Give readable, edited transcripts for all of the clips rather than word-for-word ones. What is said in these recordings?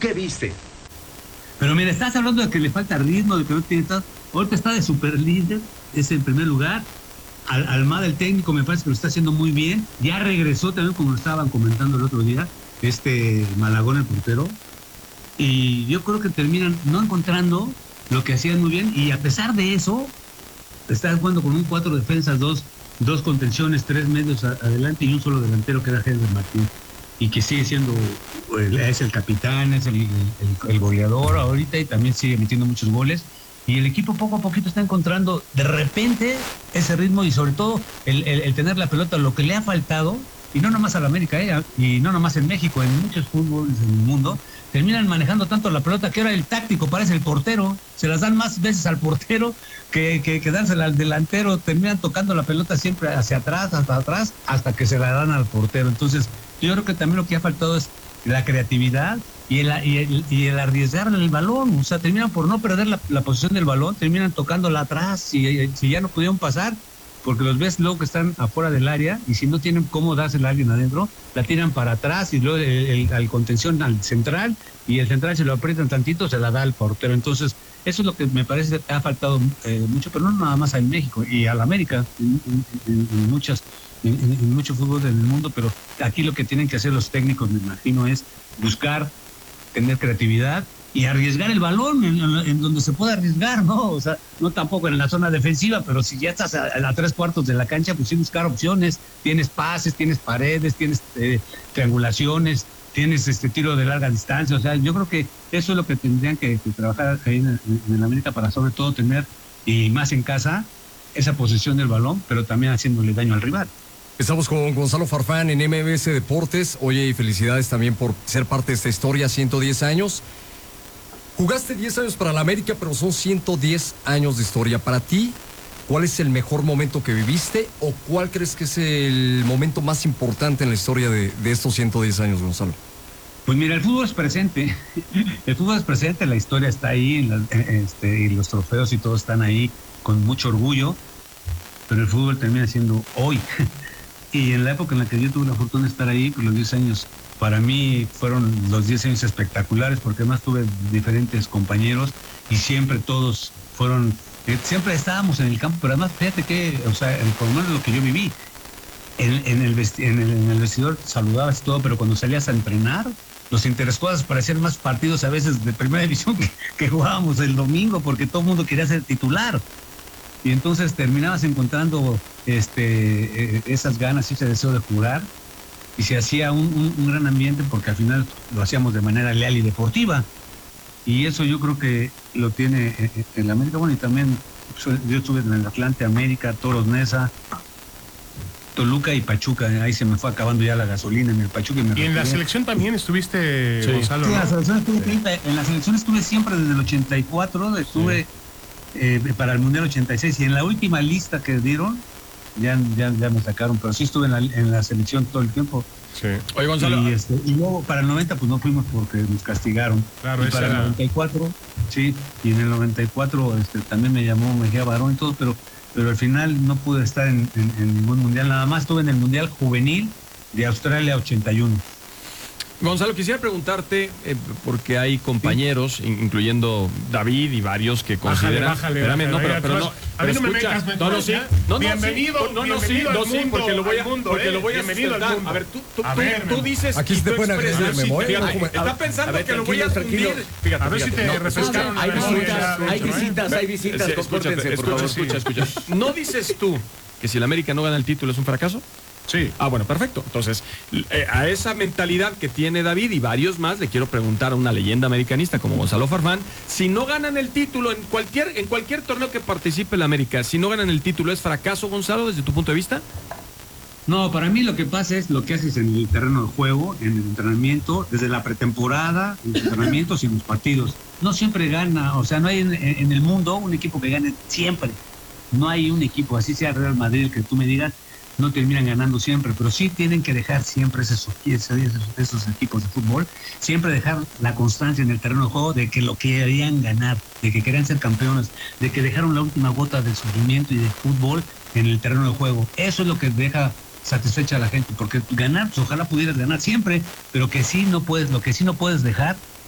¿Qué viste? Pero mira, estás hablando de que le falta ritmo, de que no tiene todo. Ahorita está de super líder, es en primer lugar. Almada, el técnico, me parece que lo está haciendo muy bien. Ya regresó también, como lo estaban comentando el otro día, Malagón, el portero. Y yo creo que terminan no encontrando lo que hacían muy bien. Y a pesar de eso, está jugando con un 4 defensas, dos contenciones, 3 medios adelante y un solo delantero que era Henry Martín. Y que sigue siendo, es el capitán, es el goleador ahorita y también sigue metiendo muchos goles. Y el equipo poco a poquito está encontrando de repente ese ritmo y sobre todo el tener la pelota, lo que le ha faltado, y no nomás a la América, y no nomás en México, en muchos fútboles en el mundo, terminan manejando tanto la pelota que ahora el táctico parece el portero, se las dan más veces al portero que dársela al delantero, terminan tocando la pelota siempre hacia atrás, hasta que se la dan al portero. Entonces, yo creo que también lo que ha faltado es la creatividad y el arriesgar el balón. O sea, terminan por no perder la posición del balón, terminan tocándola atrás, si ya no pudieron pasar, porque los ves luego que están afuera del área, y si no tienen cómo dársela a alguien adentro, la tiran para atrás, y luego al contención al central, y el central se lo aprietan tantito, se la da al portero. Entonces, eso es lo que me parece que ha faltado mucho, pero no nada más en México, y a la América, en mucho fútbol en el mundo, pero aquí lo que tienen que hacer los técnicos, me imagino, es buscar, tener creatividad y arriesgar el balón en donde se pueda arriesgar, ¿no? O sea, no tampoco en la zona defensiva, pero si ya estás a 3/4 de la cancha, pues sí buscar opciones. Tienes pases, tienes paredes, tienes triangulaciones, tienes tiro de larga distancia. O sea, yo creo que eso es lo que tendrían que trabajar ahí en América, para sobre todo tener, y más en casa, esa posesión del balón, pero también haciéndole daño al rival. Estamos con Gonzalo Farfán en MBS Deportes. Oye, y felicidades también por ser parte de esta historia, 110 años. Jugaste 10 años para la América, pero son 110 años de historia. Para ti, ¿cuál es el mejor momento que viviste o cuál crees que es el momento más importante en la historia de estos 110 años, Gonzalo? Pues mira, el fútbol es presente. El fútbol es presente, la historia está ahí, y los trofeos y todo están ahí con mucho orgullo, pero el fútbol termina siendo hoy. Y en la época en la que yo tuve la fortuna de estar ahí, pues los 10 años, para mí fueron los 10 años espectaculares, porque además tuve diferentes compañeros y siempre todos fueron, siempre estábamos en el campo, pero además fíjate que, o sea, por lo menos lo que yo viví, en el vestidor saludabas y todo, pero cuando salías a entrenar, los interescuadras parecían más partidos a veces de primera división que jugábamos el domingo, porque todo el mundo quería ser titular. Y entonces terminabas encontrando esas ganas y ese deseo de jugar, y se hacía un gran ambiente, porque al final lo hacíamos de manera leal y deportiva. Y eso yo creo que lo tiene en la América. Bueno, y también yo estuve en el Atlante, América, Toros Neza, Toluca y Pachuca. Ahí se me fue acabando ya la gasolina en el Pachuca. Y en la selección también estuviste, sí. Gonzalo, sí, ¿no? En la selección estuve siempre desde el 84, estuve para el Mundial 86, y en la última lista que dieron ya me sacaron, pero sí estuve en la selección todo el tiempo. Sí. Oye, Gonzalo. Y luego para el 90 pues no fuimos porque nos castigaron. Claro, y para el 94, sí, y en el 94 también me llamó Mejía Barón y todo, pero al final no pude estar en ningún mundial, nada más estuve en el Mundial Juvenil de Australia 81. Gonzalo, quisiera preguntarte, porque hay compañeros, incluyendo David y varios que consideran... Bájale, espérame, no, pero no... A mí no me escucha, metas, no, sí. Bienvenido al mundo, porque lo voy a bienvenido al mundo. A ver, tú dices... Aquí se te pueden agredir, me voy. Está pensando que lo voy a tranquilo. Fíjate, a ver si te refrescaron. Hay visitas, compórtense, por favor. Escucha. ¿No dices tú que si el América no gana el título es un fracaso? Sí. Ah, bueno, perfecto. Entonces, a esa mentalidad que tiene David y varios más, le quiero preguntar a una leyenda americanista como Gonzalo Farfán, si no ganan el título en cualquier torneo que participe el América, si no ganan el título, ¿es fracaso, Gonzalo, desde tu punto de vista? No, para mí lo que pasa es lo que haces en el terreno de juego, en el entrenamiento, desde la pretemporada, en los entrenamientos y en los partidos. No siempre gana, o sea, no hay en el mundo un equipo que gane siempre. No hay un equipo, así sea Real Madrid, el que tú me digas, no terminan ganando siempre, pero sí tienen que dejar siempre esos equipos de fútbol, siempre dejar la constancia en el terreno de juego de que lo querían ganar, de que querían ser campeones, de que dejaron la última gota de sufrimiento y de fútbol en el terreno de juego. Eso es lo que deja satisfecha a la gente, porque ganar, pues ojalá pudieras ganar siempre, pero que sí no puedes, lo que sí no puedes dejar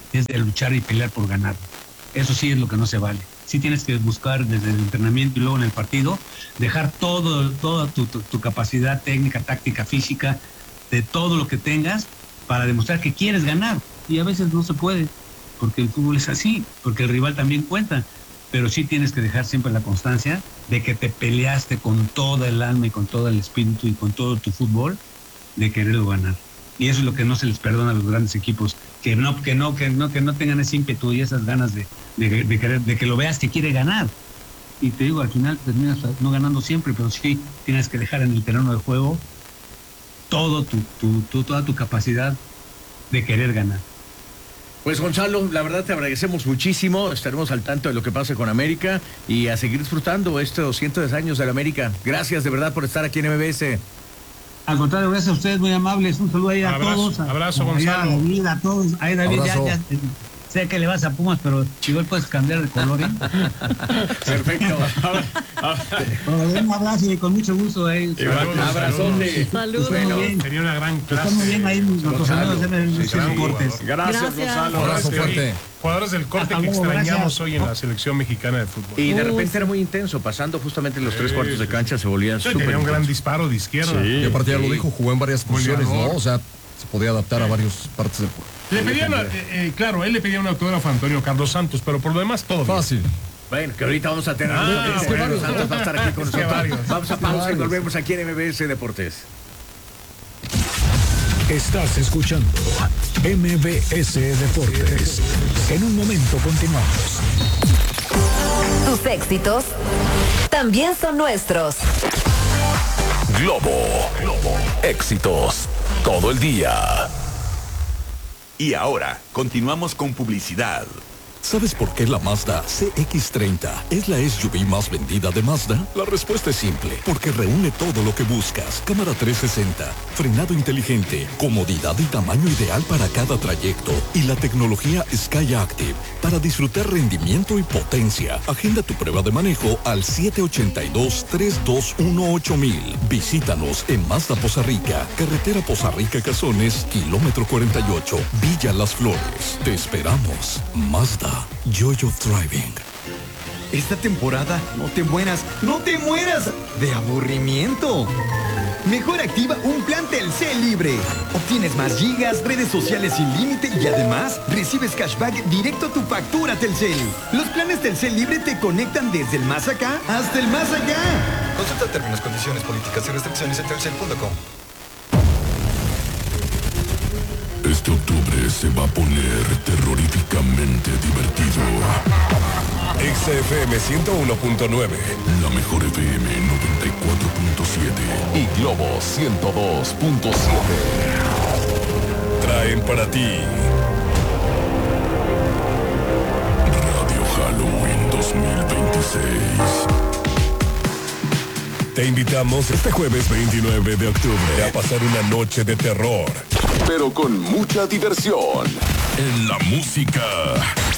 es de luchar y pelear por ganar. Eso sí es lo que no se vale. Sí tienes que buscar desde el entrenamiento y luego en el partido, dejar toda tu capacidad técnica, táctica, física, de todo lo que tengas para demostrar que quieres ganar. Y a veces no se puede, porque el fútbol es así, porque el rival también cuenta. Pero sí tienes que dejar siempre la constancia de que te peleaste con toda el alma y con todo el espíritu y con todo tu fútbol de quererlo ganar. Y eso es lo que no se les perdona a los grandes equipos, que no tengan ese ímpetu y esas ganas de querer, de que lo veas que quiere ganar. Y te digo, al final terminas no ganando siempre, pero sí tienes que dejar en el terreno de juego toda tu capacidad de querer ganar. Pues Gonzalo, la verdad te agradecemos muchísimo, estaremos al tanto de lo que pase con América y a seguir disfrutando estos 110 años de la América. Gracias de verdad por estar aquí en MBS. Al contrario, gracias a ustedes, muy amables. Un saludo ahí a todos. Abrazo, Gonzalo. A David, a todos. Ahí, David, ya sé que le vas a Pumas, pero igual puedes cambiar de color, ¿eh? Perfecto. Un abrazo y con mucho gusto. Abrazote. Saludos. Sería una gran clase. Están muy bien ahí nuestros amigos de Deportes. Gracias, Gonzalo. Abrazo fuerte. Jugadores del corte Hasta que luego, extrañamos gracias. hoy en la selección mexicana de fútbol. Y de repente era muy intenso, pasando justamente los 3/4 de cancha se volvían súper Tenía un gran intensos. disparo de izquierda. Y aparte ya lo dijo, jugó en varias posiciones, ¿no? O sea, se podía adaptar a varias partes del juego. Le pedían, claro, él le pedía un autógrafo a Antonio Carlos Santos, pero por lo demás todo bien. Fácil. Bueno, que ahorita vamos a tener. Es que varios, Santos va a estar aquí con es que nosotros. varios. Vamos a pausa y volvemos aquí en MBS Deportes. Estás escuchando MBS Deportes. En un momento continuamos. Tus éxitos también son nuestros. Globo. Éxitos todo el día. Y ahora, continuamos con publicidad. ¿Sabes por qué la Mazda CX-30 es la SUV más vendida de Mazda? La respuesta es simple, porque reúne todo lo que buscas. Cámara 360, frenado inteligente, comodidad y tamaño ideal para cada trayecto y la tecnología Sky Active para disfrutar rendimiento y potencia. Agenda tu prueba de manejo al 782-321-8000. Visítanos en Mazda Poza Rica, carretera Poza Rica Cazones, kilómetro 48, Villa Las Flores. Te esperamos. Mazda. Joy of Driving. Esta temporada no te mueras de aburrimiento. Mejor activa un plan Telcel libre. Obtienes más gigas, redes sociales sin límite y además recibes cashback directo a tu factura Telcel. Los planes Telcel libre te conectan desde el más acá hasta el más allá. Consulta términos, condiciones, políticas y restricciones en telcel.com. Este octubre se va a poner terroríficamente divertido. XFM 101.9. La mejor FM 94.7. Y Globo 102.7. Traen para ti Radio Halloween 2026. Te invitamos este jueves 29 de octubre a pasar una noche de terror, pero con mucha diversión. En la música